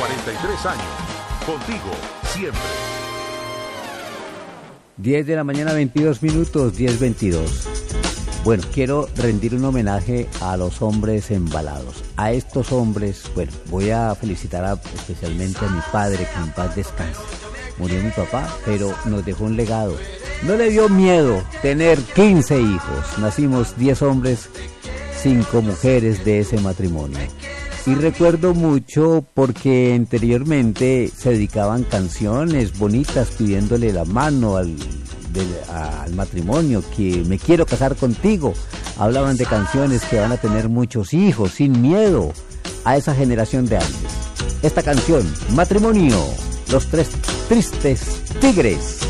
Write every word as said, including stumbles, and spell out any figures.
cuarenta y tres años. Contigo, siempre. diez de la mañana, veintidós minutos, diez veintidós. Bueno, quiero rendir un homenaje a los hombres embalados. A estos hombres, bueno, voy a felicitar a, especialmente a mi padre, que en paz descanse. Murió mi papá, pero nos dejó un legado. No le dio miedo tener quince hijos. Nacimos diez hombres, cinco mujeres de ese matrimonio. Y recuerdo mucho porque anteriormente se dedicaban canciones bonitas pidiéndole la mano al, del, al matrimonio, que me quiero casar contigo. Hablaban de canciones que van a tener muchos hijos, sin miedo a esa generación de antes. Esta canción, Matrimonio, Los Tres Tristes Tigres.